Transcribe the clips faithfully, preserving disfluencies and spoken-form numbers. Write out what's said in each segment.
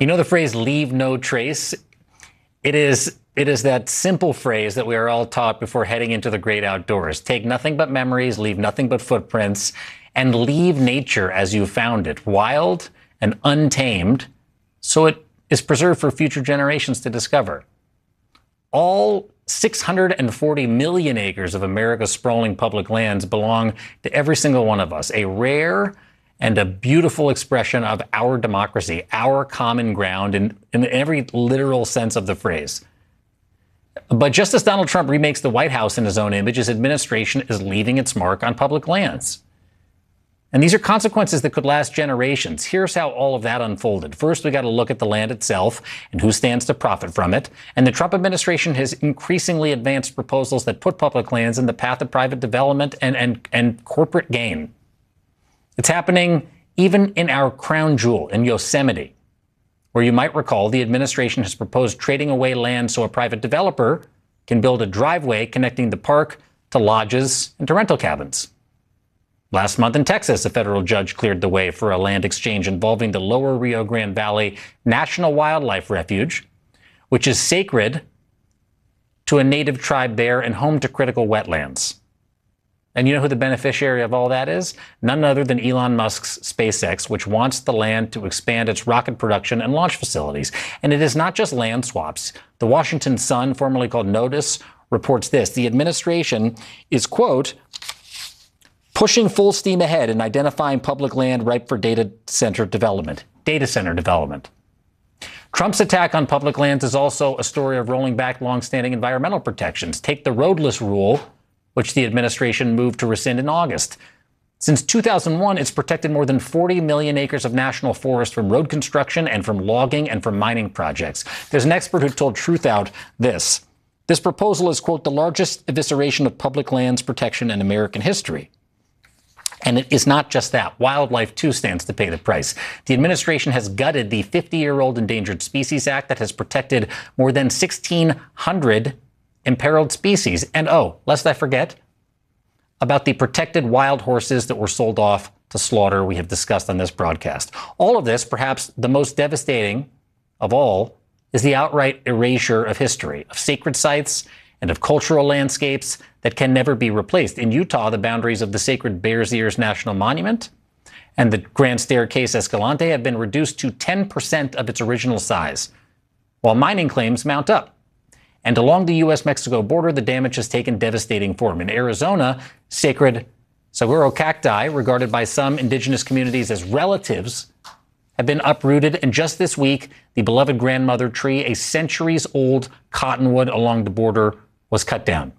You know the phrase "leave no trace"? It is it is that simple phrase that we are all taught before heading into the great outdoors. Take nothing but memories, leave nothing but footprints, and leave nature as you found it, wild and untamed, so it is preserved for future generations to discover. All six hundred forty million acres of America's sprawling public lands belong to every single one of us, a rare and a beautiful expression of our democracy, our common ground in, in every literal sense of the phrase. But just as Donald Trump remakes the White House in his own image, his administration is leaving its mark on public lands. And these are consequences that could last generations. Here's how all of that unfolded. First, we got to look at the land itself and who stands to profit from it. And the Trump administration has increasingly advanced proposals that put public lands in the path of private development and, and, and corporate gain. It's happening even in our crown jewel in Yosemite, where you might recall the administration has proposed trading away land so a private developer can build a driveway connecting the park to lodges and to rental cabins. Last month in Texas, a federal judge cleared the way for a land exchange involving the Lower Rio Grande Valley National Wildlife Refuge, which is sacred to a native tribe there and home to critical wetlands. And you know who the beneficiary of all that is? None other than Elon Musk's SpaceX, which wants the land to expand its rocket production and launch facilities. And it is not just land swaps. The Washington Sun, formerly called Notice, reports this. The administration is, quote, pushing full steam ahead in identifying public land ripe for data center development. Data center development. Trump's attack on public lands is also a story of rolling back longstanding environmental protections. Take the roadless rule, which the administration moved to rescind in August. Since two thousand one, it's protected more than forty million acres of national forest from road construction and from logging and from mining projects. There's an expert who told Truthout this. This proposal is, quote, the largest evisceration of public lands protection in American history. And it is not just that. Wildlife, too, stands to pay the price. The administration has gutted the fifty-year-old Endangered Species Act that has protected more than sixteen hundred imperiled species. And oh, lest I forget, about the protected wild horses that were sold off to slaughter we have discussed on this broadcast. All of this, perhaps the most devastating of all, is the outright erasure of history, of sacred sites and of cultural landscapes that can never be replaced. In Utah, the boundaries of the sacred Bears Ears National Monument and the Grand Staircase Escalante have been reduced to ten percent of its original size, while mining claims mount up. And along the U S Mexico border, the damage has taken devastating form. In Arizona, sacred saguaro cacti, regarded by some indigenous communities as relatives, have been uprooted. And just this week, the beloved grandmother tree, a centuries-old cottonwood along the border, was cut down.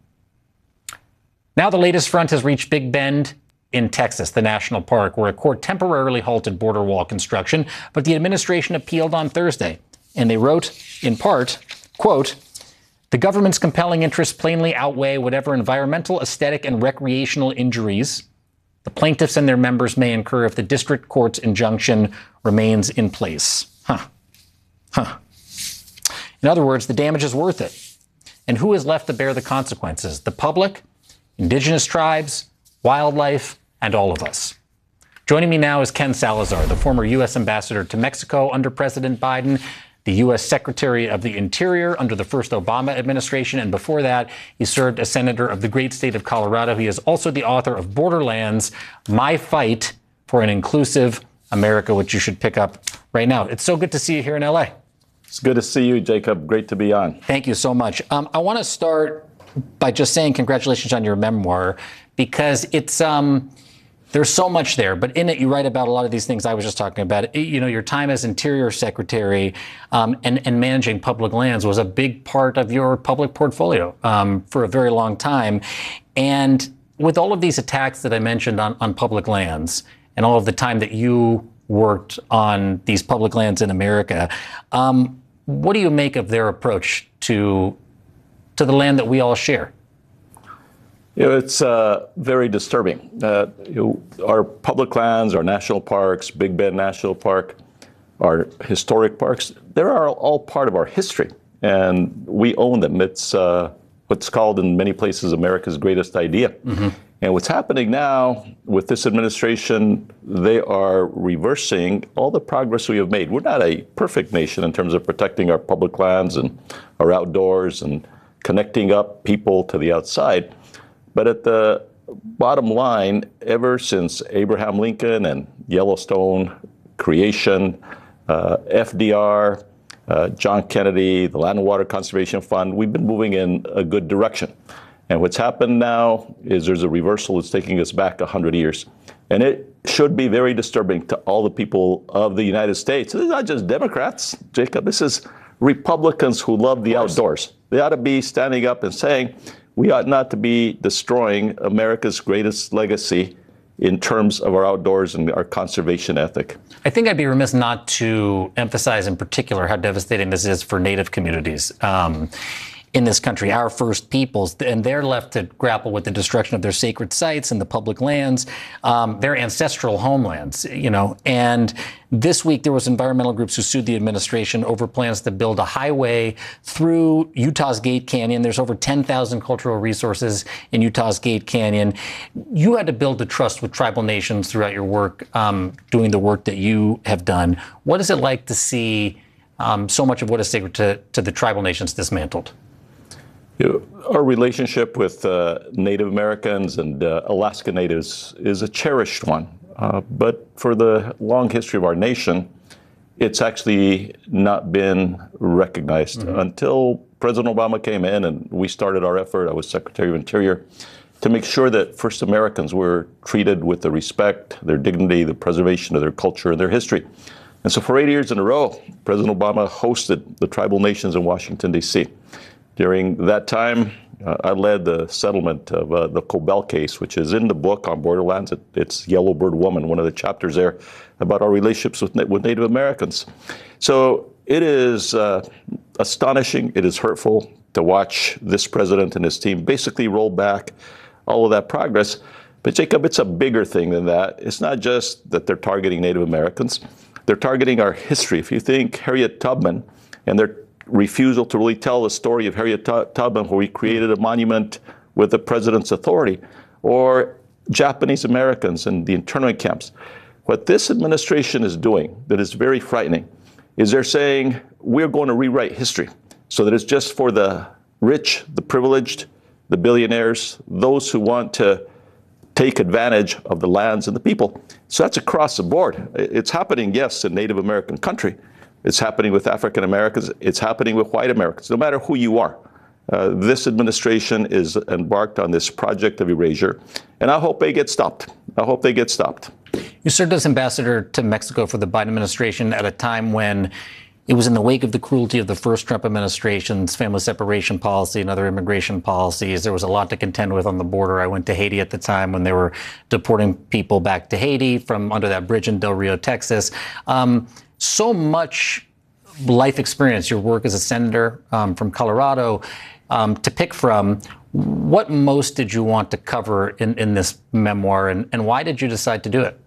Now the latest front has reached Big Bend in Texas, the national park, where a court temporarily halted border wall construction. But the administration appealed on Thursday, and they wrote, in part, quote, the government's compelling interests plainly outweigh whatever environmental, aesthetic, and recreational injuries the plaintiffs and their members may incur if the district court's injunction remains in place. Huh. Huh. In other words, the damage is worth it. And who is left to bear the consequences? The public, indigenous tribes, wildlife, and all of us. Joining me now is Ken Salazar, the former U S ambassador to Mexico under President Biden, the U S Secretary of the Interior under the first Obama administration, and before that, he served as senator of the great state of Colorado. He is also the author of Borderlands, My Fight for an Inclusive America, which you should pick up right now. It's so good to see you here in L A. It's good to see you, Jacob. Great to be on. Thank you so much. Um, I want to start by just saying congratulations on your memoir, because it's um, there's so much there. But in it, you write about a lot of these things I was just talking about. You know, your time as Interior Secretary um, and, and managing public lands was a big part of your public portfolio um, for a very long time. And with all of these attacks that I mentioned on, on public lands and all of the time that you worked on these public lands in America, um, what do you make of their approach to to the land that we all share? You know, it's uh, very disturbing. Uh, you know, our public lands, our national parks, Big Bend National Park, our historic parks, they are all part of our history, and we own them. It's uh, what's called in many places America's greatest idea. Mm-hmm. And what's happening now with this administration, they are reversing all the progress we have made. We're not a perfect nation in terms of protecting our public lands and our outdoors and connecting up people to the outside. But at the bottom line, ever since Abraham Lincoln and Yellowstone creation, uh, F D R, uh, John Kennedy, the Land and Water Conservation Fund, we've been moving in a good direction. And what's happened now is there's a reversal that's taking us back one hundred years. And it should be very disturbing to all the people of the United States. It's not just Democrats, Jacob. This is Republicans who love the outdoors. They ought to be standing up and saying, we ought not to be destroying America's greatest legacy in terms of our outdoors and our conservation ethic. I think I'd be remiss not to emphasize in particular how devastating this is for Native communities. Um, in this country, our First Peoples, and they're left to grapple with the destruction of their sacred sites and the public lands, um, their ancestral homelands, you know. And this week, there was environmental groups who sued the administration over plans to build a highway through Utah's Gate Canyon. There's over ten thousand cultural resources in Utah's Gate Canyon. You had to build a trust with tribal nations throughout your work, um, doing the work that you have done. What is it like to see um, so much of what is sacred to, to the tribal nations dismantled? You know, our relationship with uh, Native Americans and uh, Alaska Natives is a cherished one. Uh, but for the long history of our nation, it's actually not been recognized mm-hmm. until President Obama came in and we started our effort. I was Secretary of Interior to make sure that First Americans were treated with the respect, their dignity, the preservation of their culture and their history. And so for eight years in a row, President Obama hosted the tribal nations in Washington, D C During that time, uh, I led the settlement of uh, the Cobell case, which is in the book on borderlands. It, it's Yellowbird Woman, one of the chapters there about our relationships with, with Native Americans. So it is uh, astonishing, it is hurtful to watch this president and his team basically roll back all of that progress. But Jacob, it's a bigger thing than that. It's not just that they're targeting Native Americans. They're targeting our history. If you think Harriet Tubman and their refusal to really tell the story of Harriet Tubman, where we created a monument with the president's authority, or Japanese Americans in the internment camps. What this administration is doing that is very frightening is they're saying we're going to rewrite history so that it's just for the rich, the privileged, the billionaires, those who want to take advantage of the lands and the people. So that's across the board. It's happening, yes, in Native American country. It's happening with African Americans. It's happening with white Americans, no matter who you are. Uh, this administration is embarked on this project of erasure, and I hope they get stopped. I hope they get stopped. You served as ambassador to Mexico for the Biden administration at a time when it was in the wake of the cruelty of the first Trump administration's family separation policy and other immigration policies. There was a lot to contend with on the border. I went to Haiti at the time when they were deporting people back to Haiti from under that bridge in Del Rio, Texas. Um, So much life experience, your work as a senator um, from Colorado, um, to pick from. What most did you want to cover in, in this memoir, and, and why did you decide to do it?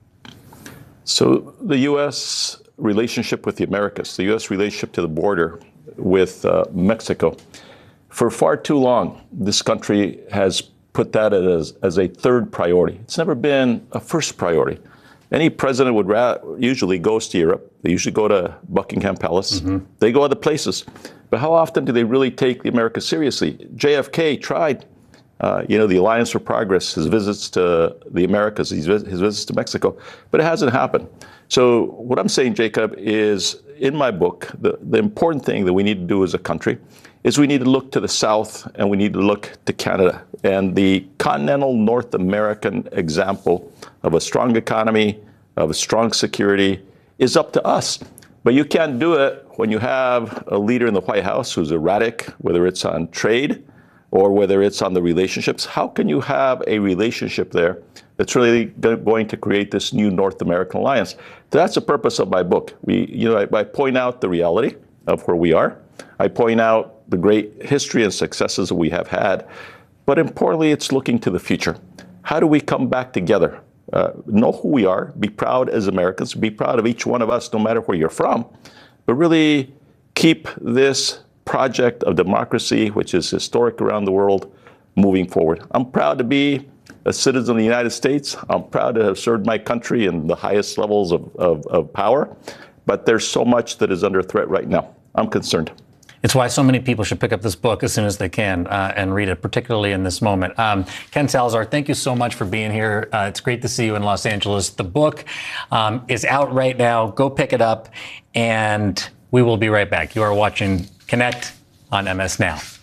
So the U S relationship with the Americas, the U S relationship to the border with uh, Mexico, for far too long, this country has put that as, as a third priority. It's never been a first priority. Any president would ra- usually goes to Europe. They usually go to Buckingham Palace. Mm-hmm. They go other places. But how often do they really take the Americas seriously? J F K tried, uh, you know, the Alliance for Progress, his visits to the Americas, his, vis- his visits to Mexico, but it hasn't happened. So what I'm saying, Jacob, is in my book, the, the important thing that we need to do as a country is we need to look to the South and we need to look to Canada. And the continental North American example of a strong economy, of a strong security, is up to us. But you can't do it when you have a leader in the White House who's erratic, whether it's on trade or whether it's on the relationships. How can you have a relationship there that's really going to create this new North American alliance? That's the purpose of my book. We, you know, I, I point out the reality of where we are. I point out the great history and successes that we have had. But importantly, it's looking to the future. How do we come back together? Uh, know who we are, be proud as Americans, be proud of each one of us, no matter where you're from, but really keep this project of democracy, which is historic around the world, moving forward. I'm proud to be a citizen of the United States. I'm proud to have served my country in the highest levels of, of, of power. But there's so much that is under threat right now. I'm concerned. It's why so many people should pick up this book as soon as they can uh, and read it, particularly in this moment. Um, Ken Salazar, thank you so much for being here. Uh, it's great to see you in Los Angeles. The book um, is out right now. Go pick it up, and we will be right back. You are watching Connect on M S Now.